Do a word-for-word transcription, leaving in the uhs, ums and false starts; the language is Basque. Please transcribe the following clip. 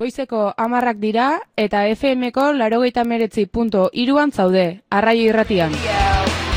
goizeko hamarrak dira eta F M ko laurogeita hemeretzi puntu hiruan zaude, Arraio Irratian.